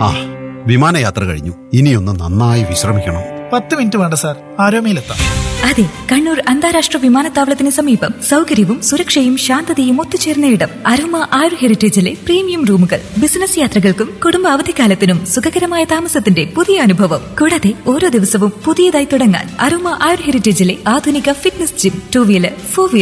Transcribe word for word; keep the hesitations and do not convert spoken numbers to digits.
ആ വിമാനയാത്ര കഴിഞ്ഞു. ഇനിയൊന്ന് നന്നായി വിശ്രമിക്കണം. പത്ത് മിനിറ്റ് വേണ്ട സാർ, ആരോമയിലെത്താം. അതെ, കണ്ണൂർ അന്താരാഷ്ട്ര വിമാനത്താവളത്തിന് സമീപം സൗകര്യവും സുരക്ഷയും ശാന്തതയും ഒത്തുചേർന്ന ഇടം. അരോമ ആരു ഹെറിറ്റേജിലെ പ്രീമിയം റൂമുകൾ. ബിസിനസ് യാത്രകൾക്കും കുടുംബ അവധിക്കാലത്തിനും സുഖകരമായ താമസത്തിന്റെ പുതിയ അനുഭവം. കൂടാതെ ഓരോ ദിവസവും പുതിയതായി തുടങ്ങാൻ അരോമ ആരു ഹെറിറ്റേജിലെ ആധുനിക fitness gym, two wheeler, four wheeler